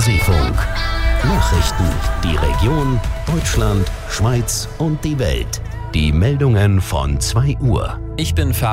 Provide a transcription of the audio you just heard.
Seefunk. Nachrichten, die Region, Deutschland, Schweiz und die Welt. Die Meldungen von 2 Uhr. Ich bin